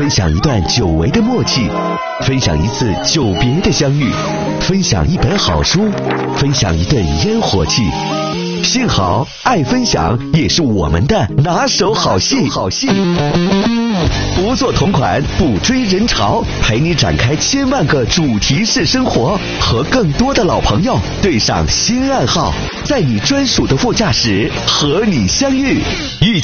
分享一段久违的默契，分享一次久别的相遇，分享一本好书，分享一顿烟火气。幸好爱分享也是我们的拿手好戏。不做同款，不追人潮，陪你展开千万个主题式生活，和更多的老朋友对上新暗号，在你专属的副驾驶和你相遇。